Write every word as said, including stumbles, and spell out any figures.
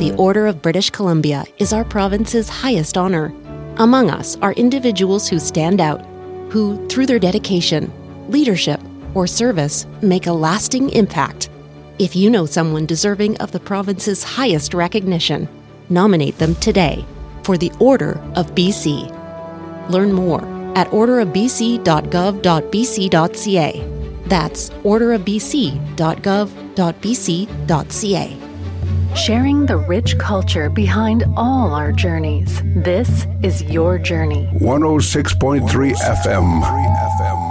The Order of British Columbia is our province's highest honor. Among us are individuals who stand out, who, through their dedication, leadership, or service, make a lasting impact. If you know someone deserving of the province's highest recognition, nominate them today for the Order of B C. Learn more at order of b c dot gov dot b c dot c a. That's order of b c dot gov dot b c dot c a. Sharing the rich culture behind all our journeys. This is your journey. one oh six point three F M.